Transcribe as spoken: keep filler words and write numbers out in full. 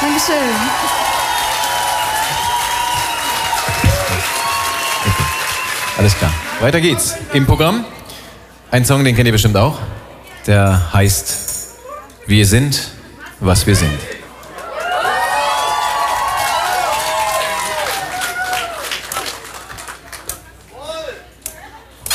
Dankeschön. Alles klar. Weiter geht's. Im Programm ein Song, den kennt ihr bestimmt auch. Der heißt Wir sind, was wir sind.